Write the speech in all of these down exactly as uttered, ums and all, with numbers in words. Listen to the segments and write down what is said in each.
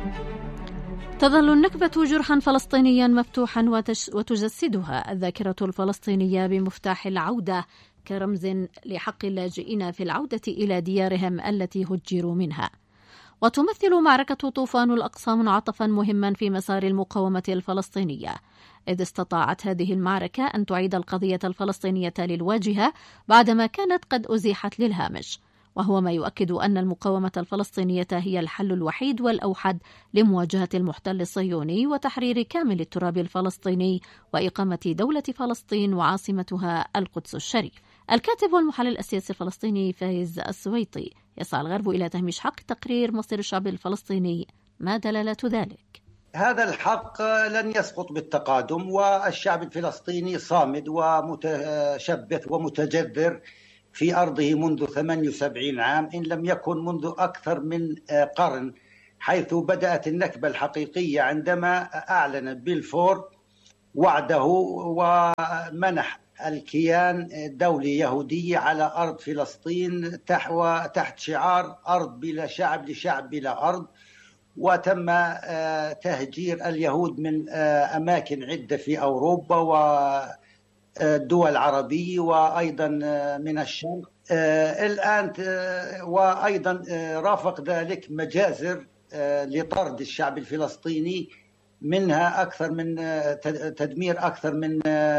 تظل النكبة جرحا فلسطينيا مفتوحا وتجسدها الذاكرة الفلسطينية بمفتاح العودة كرمز لحق اللاجئين في العودة إلى ديارهم التي هجروا منها. وتمثل معركة طوفان الأقصى منعطفا مهما في مسار المقاومة الفلسطينية، إذ استطاعت هذه المعركة أن تعيد القضية الفلسطينية للواجهة بعدما كانت قد أزيحت للهامش، وهو ما يؤكد أن المقاومة الفلسطينية هي الحل الوحيد والأوحد لمواجهة المحتل الصهيوني وتحرير كامل التراب الفلسطيني وإقامة دولة فلسطين وعاصمتها القدس الشريف. الكاتب والمحلل السياسي الفلسطيني فايز السويطي يسعى الغرب إلى تهميش حق تقرير مصير الشعب الفلسطيني، ما دلالة ذلك؟ هذا الحق لن يسقط بالتقادم، والشعب الفلسطيني صامد ومتشبث ومتجذر في أرضه منذ ثمانية وسبعين عام إن لم يكن منذ أكثر من قرن، حيث بدأت النكبة الحقيقية عندما أعلن بلفور وعده ومنح الكيان دولة يهودية على أرض فلسطين تحت شعار أرض بلا شعب لشعب بلا أرض. وتم تهجير اليهود من أماكن عدة في أوروبا والدول العربية وأيضا من الشرق الآن، وأيضا رافق ذلك مجازر لطرد الشعب الفلسطيني، منها أكثر من تدمير أكثر من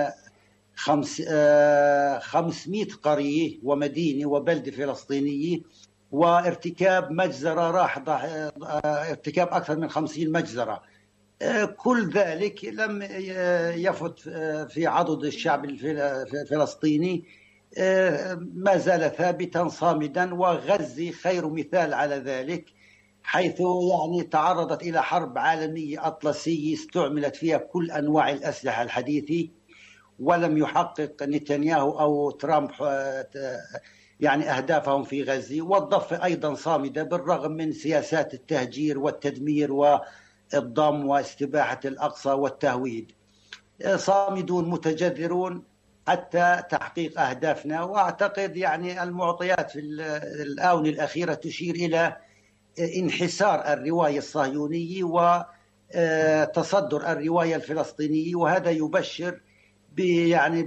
خمسمائة قرية ومدينة وبلدة فلسطينية، وارتكاب مجزرة راح ارتكاب أكثر من خمسين مجزرة. كل ذلك لم يفت في عضد الشعب الفلسطيني، ما زال ثابتا صامدا، وغزة خير مثال على ذلك، حيث يعني تعرضت إلى حرب عالمية أطلسية استعملت فيها كل أنواع الأسلحة الحديثة، ولم يحقق نتنياهو أو ترامب يعني أهدافهم في غزة. والضفة أيضا صامدة بالرغم من سياسات التهجير والتدمير والضم واستباحة الأقصى والتهويد، صامدون متجذرون حتى تحقيق أهدافنا. وأعتقد يعني المعطيات في الآونة الأخيرة تشير إلى انحسار الرواية الصهيونية وتصدر الرواية الفلسطينية، وهذا يبشر يعني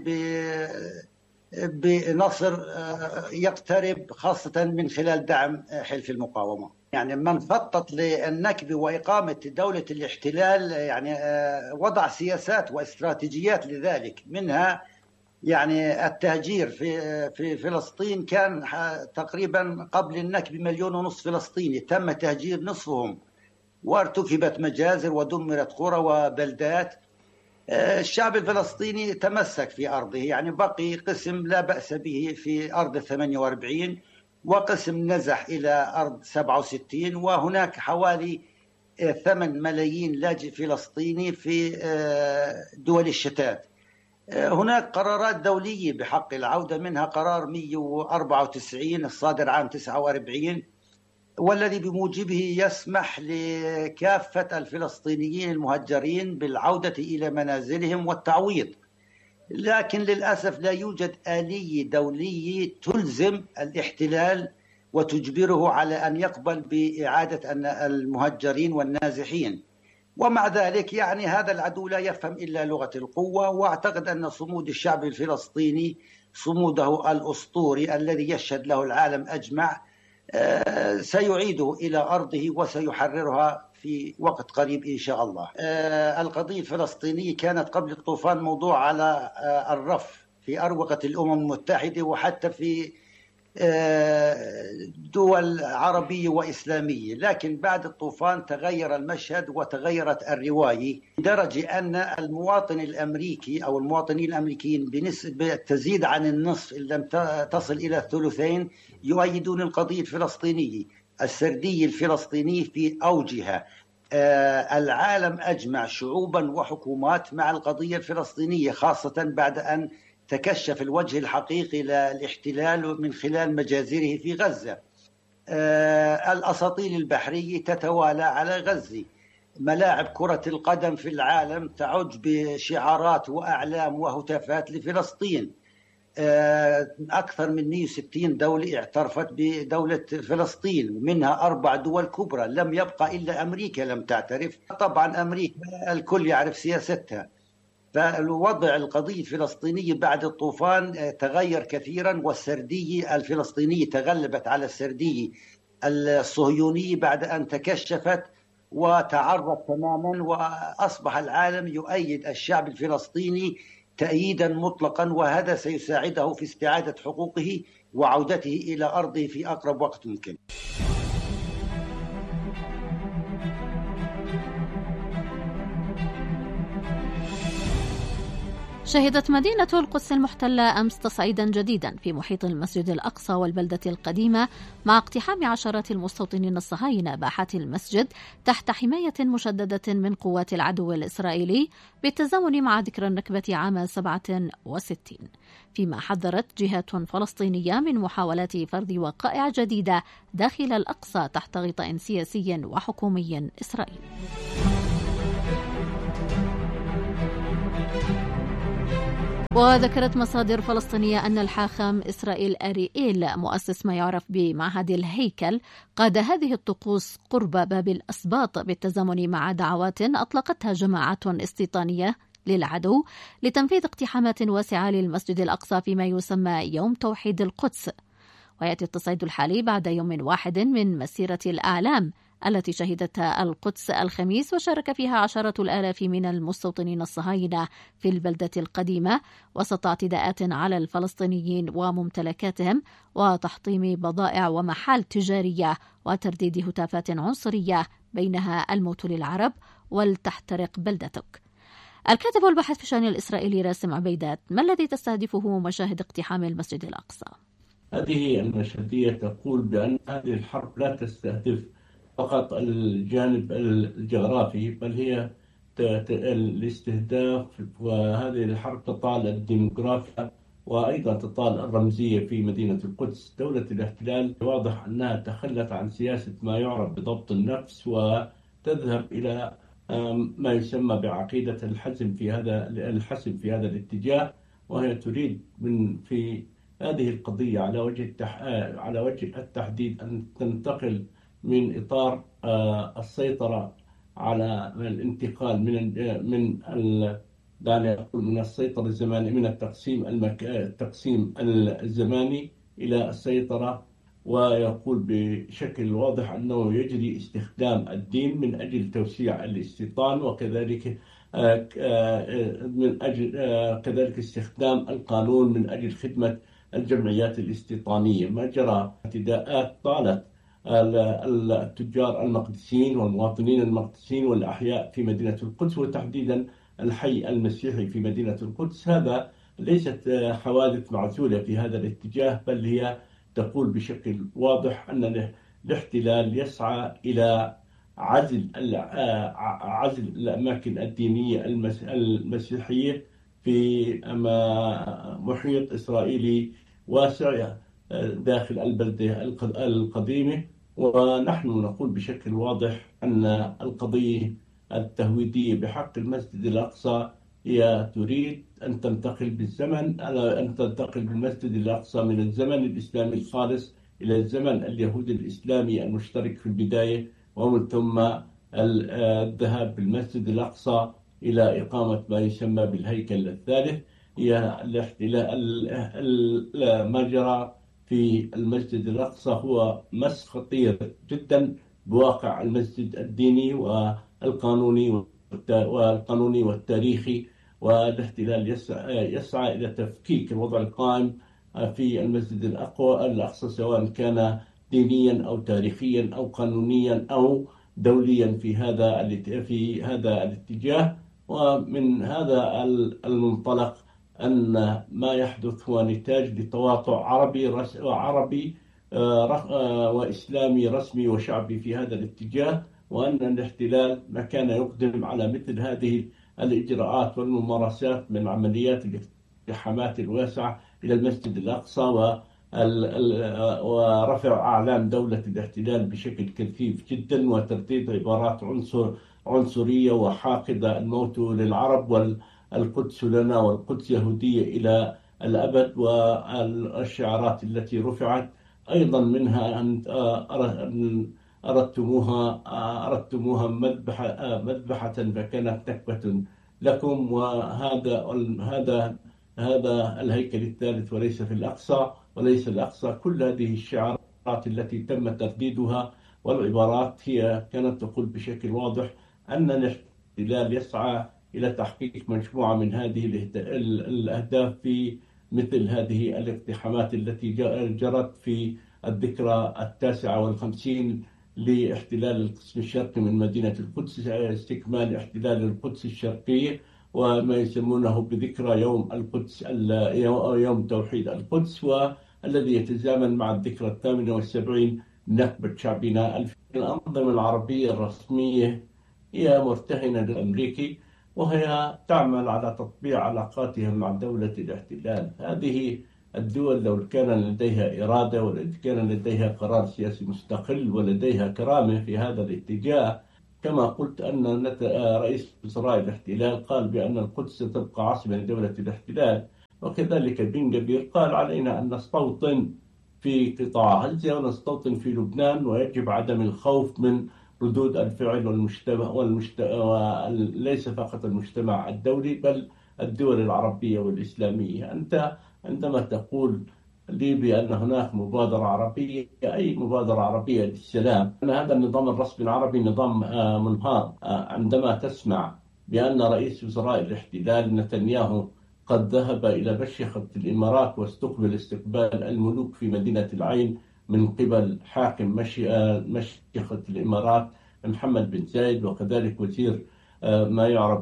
بنصر يقترب، خاصة من خلال دعم حلف المقاومة. يعني من خطط للنكبة وإقامة دولة الاحتلال يعني وضع سياسات واستراتيجيات لذلك، منها يعني التهجير في في فلسطين. كان تقريبا قبل النكبة مليون ونصف فلسطيني، تم تهجير نصفهم وارتكبت مجازر ودمرت قرى وبلدات. الشعب الفلسطيني تمسك في أرضه، يعني بقي قسم لا بأس به في أرض ثمانية وأربعين وقسم نزح إلى أرض سبعة وستين، وهناك حوالي ثمانية ملايين لاجئ فلسطيني في دول الشتات. هناك قرارات دولية بحق العودة، منها قرار مئة وأربعة وتسعين الصادر عام تسعة وأربعين، والذي بموجبه يسمح لكافة الفلسطينيين المهجرين بالعودة إلى منازلهم والتعويض. لكن للأسف لا يوجد آلية دولية تلزم الاحتلال وتجبره على أن يقبل بإعادة المهجرين والنازحين. ومع ذلك يعني هذا العدو لا يفهم إلا لغة القوة، وأعتقد أن صمود الشعب الفلسطيني صموده الأسطوري الذي يشهد له العالم أجمع سيعيده إلى أرضه وسيحررها في وقت قريب إن شاء الله. القضية الفلسطينية كانت قبل الطوفان موضوع على الرف في أروقة الأمم المتحدة وحتى في دول عربية وإسلامية، لكن بعد الطوفان تغير المشهد وتغيرت الرواية لدرجة أن المواطن الأمريكي أو المواطنين الأمريكيين بنسبة تزيد عن النصف إن لم تصل إلى الثلثين يؤيدون القضية الفلسطينية. السردية الفلسطينية في أوجها، العالم أجمع شعوبا وحكومات مع القضية الفلسطينية، خاصة بعد أن تكشف الوجه الحقيقي للاحتلال من خلال مجازره في غزة. الأساطيل البحرية تتوالى على غزة، ملاعب كرة القدم في العالم تعج بشعارات وأعلام وهتافات لفلسطين. أكثر من مئة وستين دولة اعترفت بدولة فلسطين، ومنها أربع دول كبرى، لم يبقى إلا أمريكا لم تعترف. طبعا أمريكا الكل يعرف سياستها. فالوضع القضية الفلسطينية بعد الطوفان تغير كثيرا، والسردية الفلسطينية تغلبت على السردية الصهيونية بعد أن تكشفت وتعرض تماما، وأصبح العالم يؤيد الشعب الفلسطيني تأييدا مطلقا، وهذا سيساعده في استعادة حقوقه وعودته إلى أرضه في أقرب وقت ممكن. شهدت مدينة القدس المحتلة أمس تصعيدا جديدا في محيط المسجد الأقصى والبلدة القديمة، مع اقتحام عشرات المستوطنين الصهاينة باحات المسجد تحت حماية مشددة من قوات العدو الإسرائيلي، بالتزامن مع ذكرى النكبة عام سبعة وستين، فيما حذرت جهات فلسطينية من محاولات فرض وقائع جديدة داخل الأقصى تحت غطاء سياسي وحكومي إسرائيلي. وذكرت مصادر فلسطينية أن الحاخام إسرائيل أريئيل، مؤسس ما يعرف بمعهد الهيكل، قاد هذه الطقوس قرب باب الأسباط بالتزامن مع دعوات أطلقتها جماعات استيطانية للعدو لتنفيذ اقتحامات واسعة للمسجد الأقصى فيما يسمى يوم توحيد القدس. ويأتي التصعيد الحالي بعد يوم واحد من مسيرة الأعلام التي شهدتها القدس الخميس، وشارك فيها عشرات الآلاف من المستوطنين الصهاينة في البلدة القديمة، وسط اعتداءات على الفلسطينيين وممتلكاتهم وتحطيم بضائع ومحال تجارية وترديد هتافات عنصرية بينها الموت للعرب ولتحترق بلدتك. الكاتب والباحث في الشأن الإسرائيلي راسم عبيدات، ما الذي تستهدفه مشاهد اقتحام المسجد الأقصى؟ هذه المشهدية تقول بأن هذه الحرب لا تستهدف فقط الجانب الجغرافي، بل هي الاستهداف، وهذه الحرب تطال الديموغرافيا وأيضا تطال الرمزية في مدينة القدس. دولة الاحتلال واضح أنها تخلت عن سياسة ما يعرف بضبط النفس، وتذهب إلى ما يسمى بعقيدة الحزم في هذا الحسم في هذا الاتجاه، وهي تريد من في هذه القضية على وجه التح... على وجه التحديد أن تنتقل من إطار السيطرة على الانتقال من من من السيطرة الزمانية، من التقسيم المك... التقسيم الزماني إلى السيطرة. ويقول بشكل واضح أنه يجري استخدام الدين من أجل توسيع الاستيطان، وكذلك من أجل كذلك استخدام القانون من أجل خدمة الجمعيات الاستيطانية. ما جرى اعتداءات طالت التجار المقدسيين والمواطنين المقدسيين والأحياء في مدينة القدس، وتحديدا الحي المسيحي في مدينة القدس. هذا ليست حوادث معزولة في هذا الاتجاه، بل هي تقول بشكل واضح أن الاحتلال يسعى إلى عزل عزل الأماكن الدينية المسيحية في محيط إسرائيلي واسع داخل البلدة القديمة. ونحن نقول بشكل واضح أن القضية التهويدية بحق المسجد الأقصى هي تريد أن تنتقل بالزمن أن تنتقل بالمسجد الأقصى من الزمن الإسلامي الخالص إلى الزمن اليهودي الإسلامي المشترك في البداية، ومن ثم الذهاب بالمسجد الأقصى إلى إقامة ما يسمى بالهيكل الثالث. هي الاحتلال ما جرى في المسجد الأقصى هو مس خطير جدا بواقع المسجد الديني والقانوني والقانوني والتاريخي، والاحتلال يسعى, يسعى إلى تفكيك الوضع القائم في المسجد الأقوى الأقصى، سواء كان دينيا أو تاريخيا أو قانونيا أو دوليا في هذا في هذا الاتجاه. ومن هذا المنطلق أن ما يحدث هو نتاج لتواطؤ عربي رس... عربي وإسلامي رسمي وشعبي في هذا الاتجاه، وأن الاحتلال ما كان يقدم على مثل هذه الإجراءات والممارسات من عمليات الاقتحامات الواسعة إلى المسجد الأقصى و ورفع أعلام دولة الاحتلال بشكل كثيف جدا، وترديد عبارات عنصر عنصرية وحاقدة، الموت للعرب والقدس لنا والقدس يهودية إلى الأبد، والشعارات التي رفعت أيضا منها أن أردتموها أردتموها مذبحة مذبحة فكانت نكبة لكم، وهذا هذا هذا الهيكل الثالث وليس في الأقصى وليس الأقصى. كل هذه الشعارات التي تم ترديدها والعبارات هي كانت تقول بشكل واضح أن الاحتلال يسعى إلى تحقيق مجموعة من هذه الأهداف في مثل هذه الاقتحامات التي جرت في الذكرى التاسعة والخمسين لاحتلال القسم الشرقي من مدينة القدس، استكمال احتلال القدس الشرقية وما يسمونه بذكرى يوم القدس، يوم توحيد القدس، والذي يتزامن مع الذكرى الثامنة والسبعين نكبة شعبنا. الأنظمة العربية الرسمية هي مرتهنة للأمريكي، وهي تعمل على تطبيع علاقاتها مع دولة الاحتلال. هذه الدول لو كان لديها إرادة وكان لديها قرار سياسي مستقل ولديها كرامة في هذا الاتجاه، كما قلت أن رئيس وزراء الاحتلال قال بأن القدس ستبقى عاصمة لدولة الاحتلال، وكذلك بن جبير قال علينا أن نستوطن في قطاع غزة ونستوطن في لبنان، ويجب عدم الخوف من ردود الفعل والمجتمع والمجتمع وليس فقط المجتمع الدولي بل الدول العربية والإسلامية. أنت عندما تقول لي بأن هناك مبادرة عربية، أي مبادرة عربية للسلام؟ أن هذا النظام الرسمي العربي نظام منهار. عندما تسمع بأن رئيس وزراء الاحتلال نتنياهو قد ذهب إلى مشيخة الإمارات واستقبل استقبال الملوك في مدينة العين من قبل حاكم مشيخة الإمارات محمد بن زايد، وكذلك وزير ما يعرف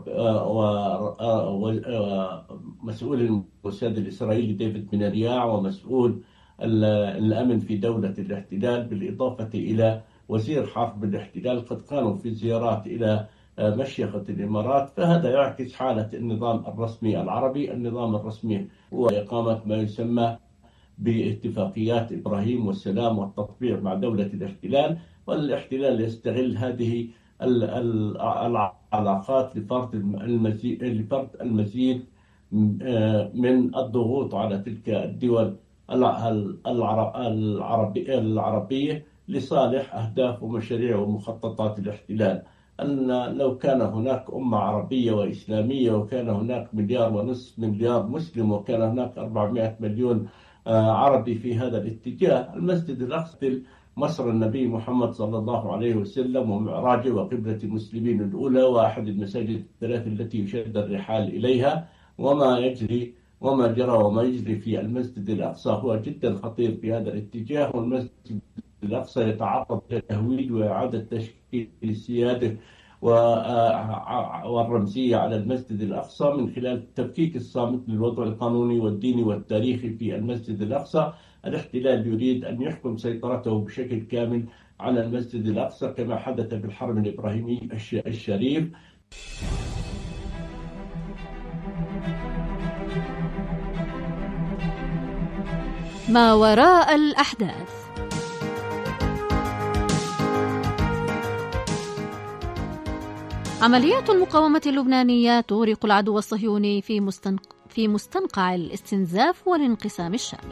ومسؤول الموساد الإسرائيلي ديفيد بن رياع، ومسؤول الأمن في دولة الاحتلال، بالإضافة إلى وزير حرب الاحتلال، قد كانوا في زيارات إلى مشيخة الإمارات. فهذا يعكس حالة النظام الرسمي العربي. النظام الرسمي هو إقامة ما يسمى باتفاقيات إبراهيم والسلام والتطبيع مع دولة الاحتلال، والاحتلال يستغل هذه العلاقات لفرض المزيد لفرض المزيد من الضغوط على تلك الدول العربية لصالح أهداف ومشاريع ومخططات الاحتلال. أن لو كان هناك أمة عربية وإسلامية وكان هناك مليار ونصف مليار مسلم وكان هناك أربعمائة مليون عربي في هذا الاتجاه، المسجد الأقصى مصر النبي محمد صلى الله عليه وسلم ومعراجه وقبلة المسلمين الأولى وأحد المساجد الثلاث التي يشد الرحال إليها، وما يجري وما جرى وما يجري في المسجد الأقصى هو جدا خطير في هذا الاتجاه. والمسجد الأقصى يتعرض لتهويد وإعادة تشكيل السيادة والرمزية على المسجد الأقصى من خلال التفكيك الصامت للوضع القانوني والديني والتاريخي في المسجد الأقصى. الاحتلال يريد أن يحكم سيطرته بشكل كامل على المسجد الأقصى كما حدث بالحرم الإبراهيمي الشريف. ما وراء الأحداث. عمليات المقاومة اللبنانية تغرق العدو الصهيوني في مستنق... في مستنقع الاستنزاف والانقسام الشامل.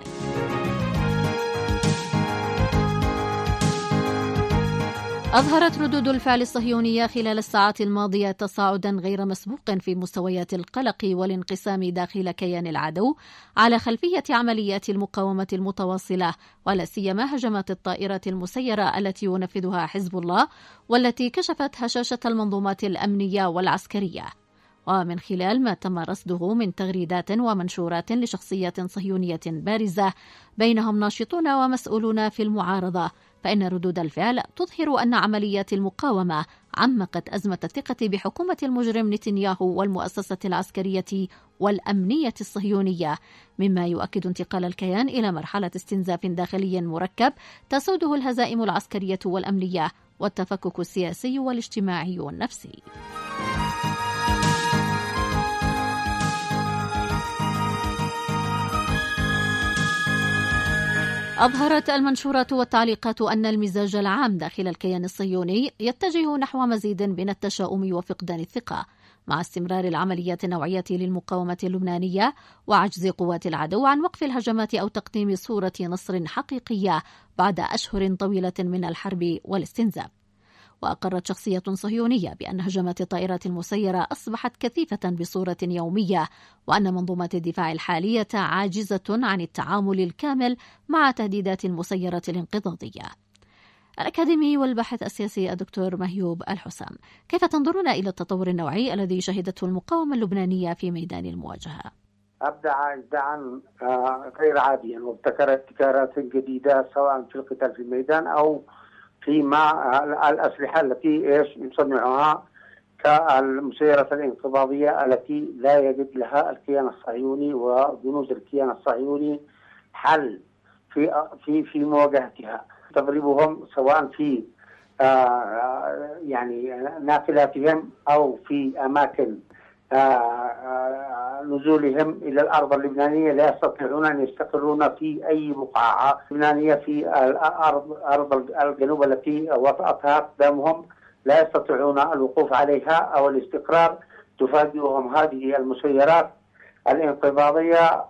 أظهرت ردود الفعل الصهيونية خلال الساعات الماضية تصاعدا غير مسبوق في مستويات القلق والانقسام داخل كيان العدو على خلفية عمليات المقاومة المتواصلة، ولا سيما هجمات الطائرات المسيرة التي ينفذها حزب الله والتي كشفت هشاشة المنظومات الأمنية والعسكرية. ومن خلال ما تم رصده من تغريدات ومنشورات لشخصيات صهيونية بارزة بينهم ناشطون ومسؤولون في المعارضة، فإن ردود الفعل تظهر أن عمليات المقاومة عمقت أزمة الثقة بحكومة المجرم نتنياهو والمؤسسة العسكرية والأمنية الصهيونية، مما يؤكد انتقال الكيان إلى مرحلة استنزاف داخلي مركب تسوده الهزائم العسكرية والأمنية والتفكك السياسي والاجتماعي والنفسي. أظهرت المنشورات والتعليقات أن المزاج العام داخل الكيان الصهيوني يتجه نحو مزيد من التشاؤم وفقدان الثقة، مع استمرار العمليات النوعية للمقاومة اللبنانية وعجز قوات العدو عن وقف الهجمات أو تقديم صورة نصر حقيقية بعد أشهر طويلة من الحرب والاستنزاف. وأقرت شخصية صهيونية بأن هجمات الطائرات المسيرة أصبحت كثيفة بصورة يومية، وأن منظومات الدفاع الحالية عاجزة عن التعامل الكامل مع تهديدات المسيرة الانقضاضية. الأكاديمي والباحث السياسي الدكتور مهيوب الحسام، كيف تنظرون إلى التطور النوعي الذي شهدته المقاومة اللبنانية في ميدان المواجهة؟ أبدع إبداعا غير عاديا وابتكر ابتكارات جديدة سواء في القتال في الميدان أو في مع الأسلحة التي إيش يصنعها كالمسيرة الانقضاضية التي لا يجد لها الكيان الصهيوني وجنود الكيان الصهيوني حل في في في مواجهتها. تضربهم سواء في آه يعني نافلاتهم أو في أماكن آه آه نزولهم إلى الأرض اللبنانية، لا يستطيعون أن يستقرون في أي بقعة لبنانية في الأرض أرض الجنوب التي وطأتها أقدامهم، لا يستطيعون الوقوف عليها أو الاستقرار. تفاجئهم هذه المسيرات الانقضاضية